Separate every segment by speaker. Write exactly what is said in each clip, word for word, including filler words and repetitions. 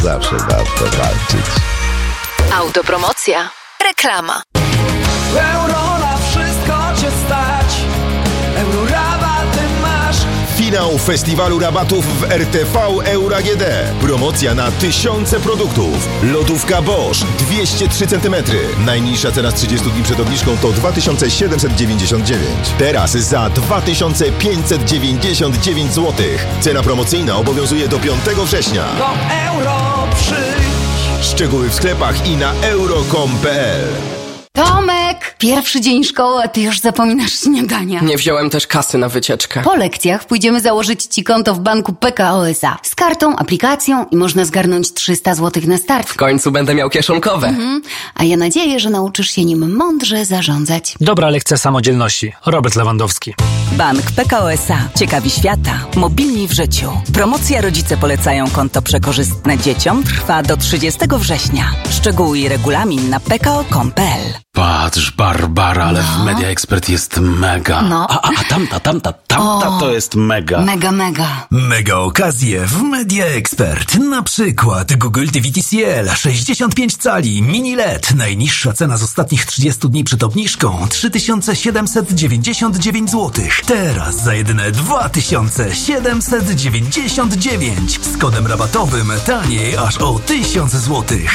Speaker 1: Zawsze warto walczyć.
Speaker 2: Autopromocja. Reklama.
Speaker 3: Euro na wszystko cię stać. Euro rabaty masz.
Speaker 4: Finał festiwalu rabatów w R T V Euro A G D. Promocja na tysiące produktów. Lodówka Bosch dwieście trzy centymetry. Najniższa cena z trzydziestu dni przed obniżką to dwa tysiące siedemset dziewięćdziesiąt dziewięć. Teraz za dwa tysiące pięćset dziewięćdziesiąt dziewięć złotych. Cena promocyjna obowiązuje do piątego września.
Speaker 3: Do euro przyjdź.
Speaker 4: Szczegóły w sklepach i na euro kropka com kropka p l.
Speaker 5: Tomek! Pierwszy dzień szkoły, a ty już zapominasz śniadania.
Speaker 6: Nie wziąłem też kasy na wycieczkę.
Speaker 5: Po lekcjach pójdziemy założyć ci konto w banku P K O S A. Z kartą, aplikacją i można zgarnąć trzysta złotych na start.
Speaker 6: W końcu będę miał kieszonkowe.
Speaker 5: Mhm. A ja nadzieję, że nauczysz się nim mądrze zarządzać.
Speaker 7: Dobra lekcja samodzielności. Robert Lewandowski.
Speaker 8: Bank P K O S A. Ciekawi świata. Mobilni w życiu. Promocja Rodzice polecają konto przekorzystne dzieciom trwa do trzydziestego września. Szczegóły i regulamin na p k o kropka com kropka p l.
Speaker 9: Patrz, Barbara, ale no. w Media Expert jest mega.
Speaker 5: No.
Speaker 9: A, a, a tamta, tamta, tamta o, to jest mega.
Speaker 5: Mega, mega.
Speaker 10: Mega okazje w Media Expert. Na przykład Google T V T C L sześćdziesiąt pięć cali mini L E D. Najniższa cena z ostatnich trzydziestu dni przed obniżką trzy tysiące siedemset dziewięćdziesiąt dziewięć złotych. Teraz za jedyne dwa tysiące siedemset dziewięćdziesiąt dziewięć. Z kodem rabatowym taniej aż o tysiąc złotych.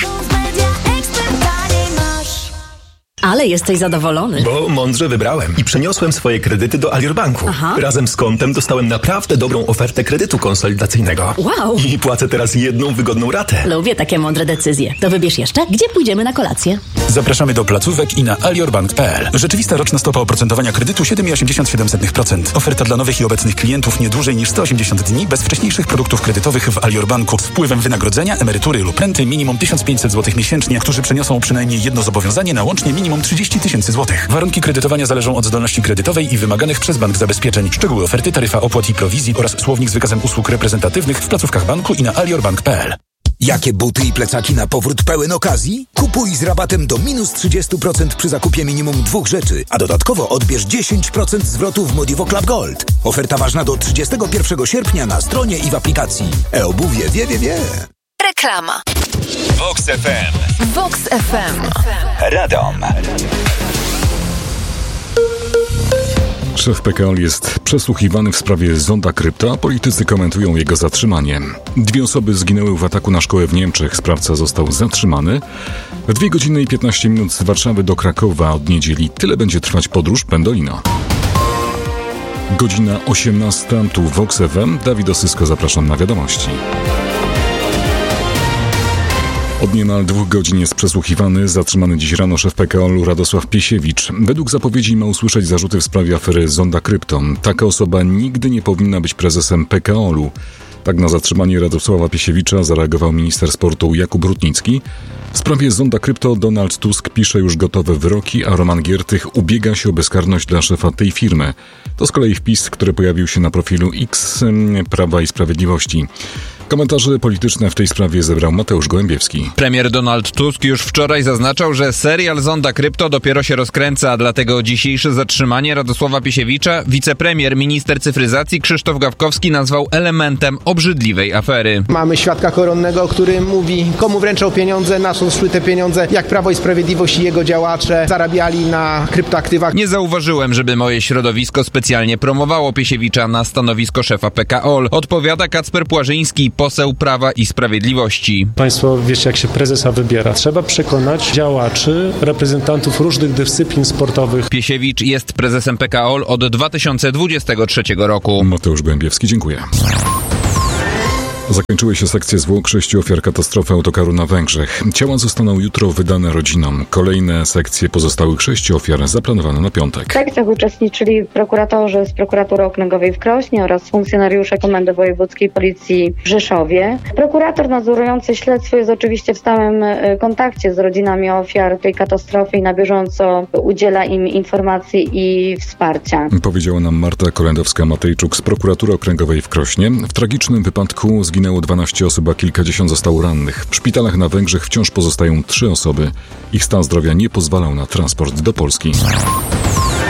Speaker 11: Ale jesteś zadowolony.
Speaker 12: Bo mądrze wybrałem i przeniosłem swoje kredyty do Alior Banku.
Speaker 11: Aha.
Speaker 12: Razem z kontem dostałem naprawdę dobrą ofertę kredytu konsolidacyjnego.
Speaker 11: Wow!
Speaker 12: I płacę teraz jedną wygodną ratę.
Speaker 11: Lubię takie mądre decyzje. To wybierz jeszcze, gdzie pójdziemy na kolację.
Speaker 13: Zapraszamy do placówek i na aliorbank kropka p l. Rzeczywista roczna stopa oprocentowania kredytu siedem przecinek osiemdziesiąt siedem procent. Oferta dla nowych i obecnych klientów nie dłużej niż sto osiemdziesiąt dni bez wcześniejszych produktów kredytowych w Alior Banku z wpływem wynagrodzenia, emerytury lub renty minimum tysiąc pięćset złotych miesięcznie, którzy przeniosą przynajmniej jedno zobowiązanie na łącznie minimum trzydzieści tysięcy złotych. Warunki kredytowania zależą od zdolności kredytowej i wymaganych przez bank zabezpieczeń. Szczegóły oferty, taryfa opłat i prowizji oraz słownik z wykazem usług reprezentatywnych w placówkach banku i na aliorbank kropka p l.
Speaker 14: Jakie buty i plecaki na powrót pełen okazji? Kupuj z rabatem do minus trzydzieści procent przy zakupie minimum dwóch rzeczy, a dodatkowo odbierz dziesięć procent zwrotu w Modivo Club Gold. Oferta ważna do trzydziestego pierwszego sierpnia na stronie i w aplikacji. E-obuwie wie, wie, wie.
Speaker 2: Reklama.
Speaker 4: Vox F M.
Speaker 2: Vox F M.
Speaker 4: Radom.
Speaker 15: Szef P K O L jest przesłuchiwany w sprawie zonda krypto, a politycy komentują jego zatrzymanie. Dwie osoby zginęły w ataku na szkołę w Niemczech. Sprawca został zatrzymany. W dwie godziny i piętnaście minut z Warszawy do Krakowa od niedzieli. Tyle będzie trwać podróż Pendolino. Godzina osiemnasta, tu Vox F M. Dawid Osysko, zapraszam na wiadomości. Od niemal dwóch godzin jest przesłuchiwany, zatrzymany dziś rano szef P K O L-u Radosław Piesiewicz. Według zapowiedzi ma usłyszeć zarzuty w sprawie afery zonda krypto. Taka osoba nigdy nie powinna być prezesem P K O L-u. Tak na zatrzymanie Radosława Piesiewicza zareagował minister sportu Jakub Rutnicki. W sprawie zonda krypto Donald Tusk pisze już gotowe wyroki, a Roman Giertych ubiega się o bezkarność dla szefa tej firmy. To z kolei wpis, który pojawił się na profilu X Prawa i Sprawiedliwości. Komentarze polityczne w tej sprawie zebrał Mateusz Gołębiewski.
Speaker 16: Premier Donald Tusk już wczoraj zaznaczał, że serial zonda krypto dopiero się rozkręca, a dlatego dzisiejsze zatrzymanie Radosława Piesiewicza wicepremier, minister cyfryzacji Krzysztof Gawkowski nazwał elementem obrzydliwej afery.
Speaker 17: Mamy świadka koronnego, który mówi, komu wręczał pieniądze, na co szły te pieniądze, jak Prawo i Sprawiedliwość i jego działacze zarabiali na kryptoaktywach.
Speaker 16: Nie zauważyłem, żeby moje środowisko specjalnie promowało Piesiewicza na stanowisko szefa P K O L. Odpowiada Kacper Płażyński, poseł Prawa i Sprawiedliwości.
Speaker 18: Państwo wiecie, jak się prezesa wybiera. Trzeba przekonać działaczy, reprezentantów różnych dyscyplin sportowych.
Speaker 16: Piesiewicz jest prezesem P K O L od dwa tysiące dwudziestego trzeciego roku.
Speaker 15: Mateusz Gołębiewski, dziękuję. Zakończyły się sekcje zwłok sześciu ofiar katastrofy autokaru na Węgrzech. Ciała zostaną jutro wydane rodzinom. Kolejne sekcje pozostałych sześciu ofiar zaplanowane na piątek.
Speaker 19: W sekcjach uczestniczyli prokuratorzy z Prokuratury Okręgowej w Krośnie oraz funkcjonariusze Komendy Wojewódzkiej Policji w Rzeszowie. Prokurator nadzorujący śledztwo jest oczywiście w stałym kontakcie z rodzinami ofiar tej katastrofy i na bieżąco udziela im informacji i wsparcia.
Speaker 15: Powiedziała nam Marta Kolendowska-Matejczuk z Prokuratury Okręgowej w Krośnie. W tragicznym wypadku zginęło dwanaście osób, a kilkadziesiąt zostało rannych. W szpitalach na Węgrzech wciąż pozostają trzy osoby. Ich stan zdrowia nie pozwalał na transport do Polski.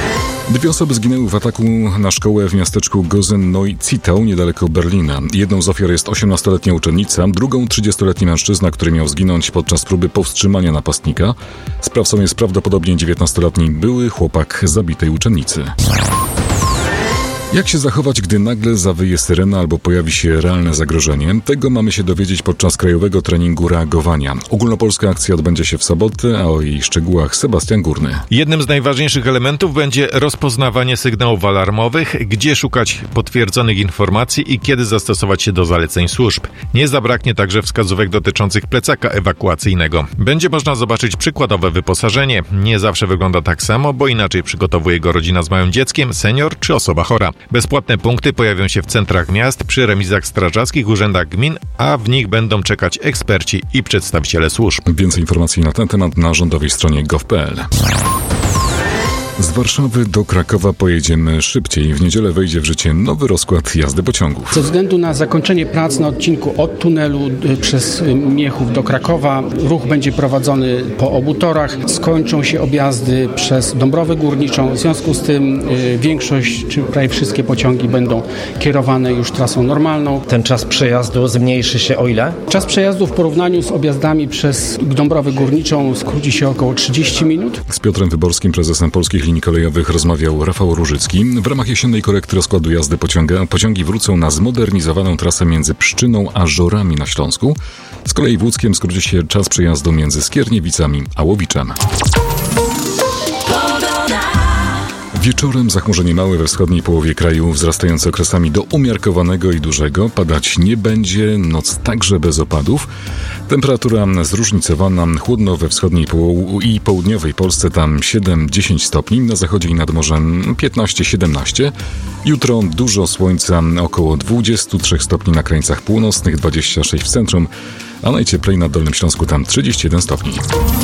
Speaker 15: Dwie osoby zginęły w ataku na szkołę w miasteczku Gosen-Neu-Zittau niedaleko Berlina. Jedną z ofiar jest osiemnastoletnia uczennica, drugą trzydziestoletni mężczyzna, który miał zginąć podczas próby powstrzymania napastnika. Sprawcą jest prawdopodobnie dziewiętnastoletni były chłopak zabitej uczennicy. Jak się zachować, gdy nagle zawyje syrena albo pojawi się realne zagrożenie? Tego mamy się dowiedzieć podczas krajowego treningu reagowania. Ogólnopolska akcja odbędzie się w sobotę, a o jej szczegółach Sebastian Górny.
Speaker 20: Jednym z najważniejszych elementów będzie rozpoznawanie sygnałów alarmowych, gdzie szukać potwierdzonych informacji i kiedy zastosować się do zaleceń służb. Nie zabraknie także wskazówek dotyczących plecaka ewakuacyjnego. Będzie można zobaczyć przykładowe wyposażenie. Nie zawsze wygląda tak samo, bo inaczej przygotowuje go rodzina z małym dzieckiem, senior czy osoba chora. Bezpłatne punkty pojawią się w centrach miast, przy remizach strażackich, urzędach gmin, a w nich będą czekać eksperci i przedstawiciele służb.
Speaker 15: Więcej informacji na ten temat na rządowej stronie gov kropka p l. Z Warszawy do Krakowa pojedziemy szybciej. W niedzielę wejdzie w życie nowy rozkład jazdy pociągów.
Speaker 21: Ze względu na zakończenie prac na odcinku od tunelu przez Miechów do Krakowa, ruch będzie prowadzony po obu torach. Skończą się objazdy przez Dąbrowę Górniczą. W związku z tym większość, czy prawie wszystkie pociągi będą kierowane już trasą normalną.
Speaker 22: Ten czas przejazdu zmniejszy się o ile?
Speaker 21: Czas przejazdu w porównaniu z objazdami przez Dąbrowę Górniczą skróci się około trzydzieści minut.
Speaker 15: Z Piotrem Wyborskim, prezesem Polskich Linii Kolejowych, rozmawiał Rafał Różycki. W ramach jesiennej korekty rozkładu jazdy pociąga pociągi wrócą na zmodernizowaną trasę między Pszczyną a Żorami na Śląsku. Z kolei w Łódzkiem skróci się czas przejazdu między Skierniewicami a Łowiczem. Wieczorem zachmurzenie małe we wschodniej połowie kraju, wzrastające okresami do umiarkowanego i dużego. Padać nie będzie, noc także bez opadów. Temperatura zróżnicowana, chłodno we wschodniej i południowej Polsce, tam siedem do dziesięciu stopni, na zachodzie i nad morzem piętnaście do siedemnastu. Jutro dużo słońca, około dwadzieścia trzy stopni na krańcach północnych, dwadzieścia sześć w centrum, a najcieplej na Dolnym Śląsku, tam trzydzieści jeden stopni.